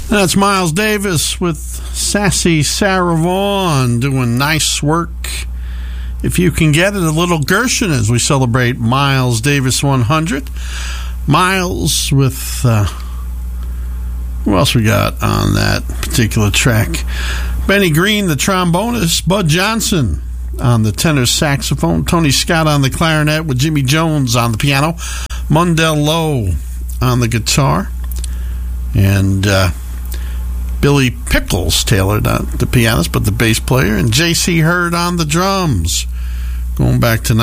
That's Miles Davis with Sassy Sarah Vaughan doing Nice Work If You Can Get It. A little Gershon as we celebrate Miles Davis 100. Miles with, who else we got on that particular track? Benny Green, the trombonist. Bud Johnson on the tenor saxophone. Tony Scott on the clarinet with Jimmy Jones on the piano. Mundell Lowe on the guitar. And Billy Pickles Taylor, not the pianist, but the bass player. And J.C. Hurd on the drums. Going back to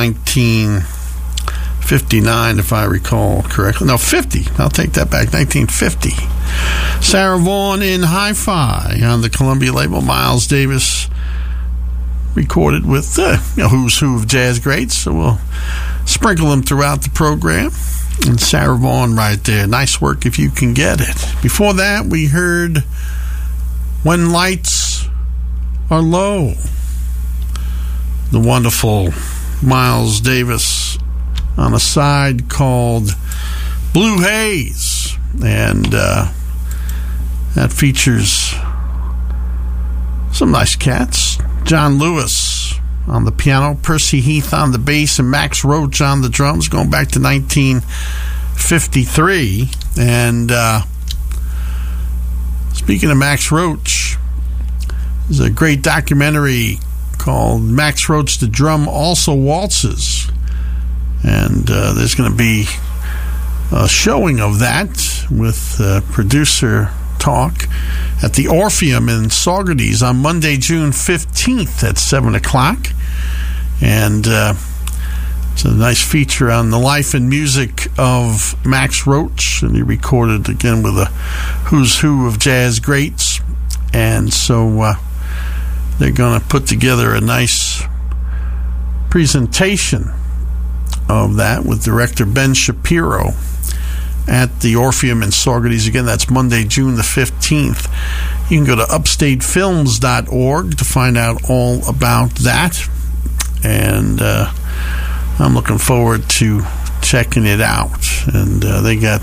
1959, if I recall correctly. No, 50. I'll take that back. 1950. Sarah Vaughan in hi-fi on the Columbia label. Miles Davis recorded with who's who of jazz greats. So we'll sprinkle them throughout the program. And Sarah Vaughan right there. Nice Work If You Can Get It. Before that, we heard When Lights Are Low. The wonderful Miles Davis on a side called Blue Haze. And that features some nice cats. John Lewis on the piano, Percy Heath on the bass, and Max Roach on the drums, going back to 1953. And speaking of Max Roach, there's a great documentary called Max Roach, The Drum Also Waltzes. And there's going to be a showing of that with producer talk at the Orpheum in Saugerties on Monday, June 15th at 7 o'clock. And it's a nice feature on the life and music of Max Roach. And he recorded again with a who's who of jazz greats. And so they're going to put together a nice presentation of that with director Ben Shapiro at the Orpheum in Saugerties. Again, that's Monday, June the 15th. You can go to upstatefilms.org to find out all about that. And I'm looking forward to checking it out. And they got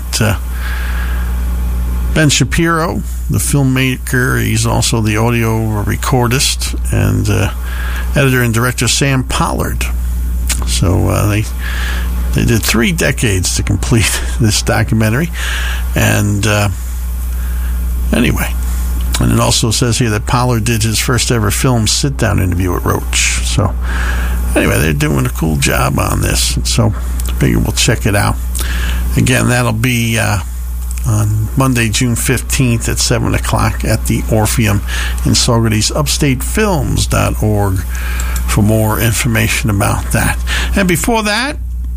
Ben Shapiro, the filmmaker. He's also the audio recordist, and editor and director Sam Pollard. So they did 3 decades to complete this documentary. And anyway, and it also says here that Pollard did his first ever film sit-down interview with Roach. So anyway, they're doing a cool job on this. So I figure we'll check it out. Again, that'll be on Monday, June 15th at 7 o'clock at the Orpheum in Saugerties. Upstatefilms.org for more information about that. And before that,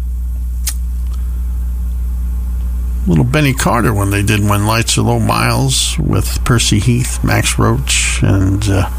little Benny Carter when they did When Lights Are Low, Miles with Percy Heath, Max Roach, and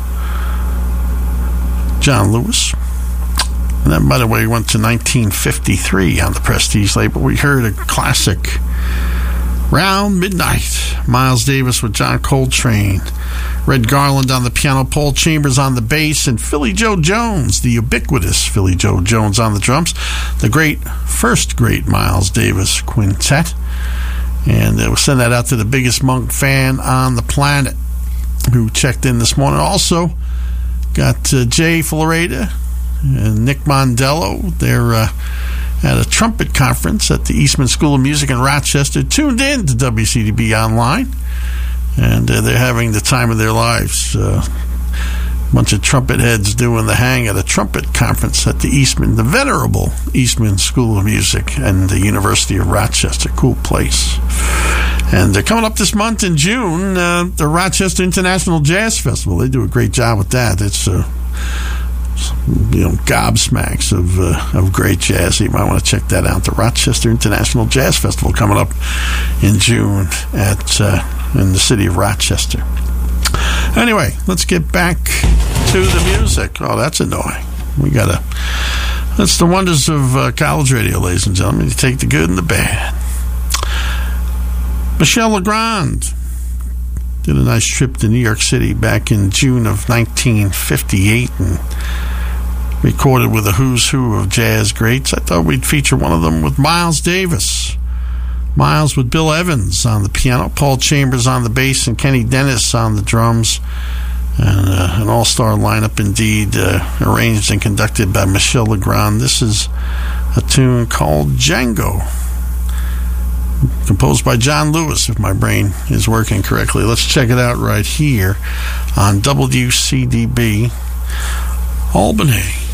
John Lewis. And that, by the way, went to 1953 on the Prestige label. We heard a classic, Round Midnight, Miles Davis with John Coltrane, Red Garland on the piano, Paul Chambers on the bass, and Philly Joe Jones, the ubiquitous Philly Joe Jones on the drums, the first great Miles Davis quintet. And we'll send that out to the biggest Monk fan on the planet who checked in this morning. Also got Jay Florida and Nick Mondello. They're at a trumpet conference at the Eastman School of Music in Rochester, tuned in to WCDB Online. And they're having the time of their lives. A bunch of trumpet heads doing the hang at a trumpet conference at the venerable Eastman School of Music and the University of Rochester. Cool place. And they're coming up this month in June, the Rochester International Jazz Festival. They do a great job with that. It's gobsmacks of great jazz. You might want to check that out. The Rochester International Jazz Festival coming up in June in the city of Rochester. Anyway, let's get back to the music. Oh, that's annoying. That's the wonders of college radio, ladies and gentlemen. You take the good and the bad. Michel Legrand did a nice trip to New York City back in June of 1958 and recorded with a who's who of jazz greats. I thought we'd feature one of them with Miles Davis Miles with Bill Evans on the piano, Paul Chambers on the bass, and Kenny Dennis on the drums. And an all-star lineup indeed, arranged and conducted by Michel Legrand. This is a tune called Django, composed by John Lewis, if my brain is working correctly. Let's check it out right here on WCDB Albany.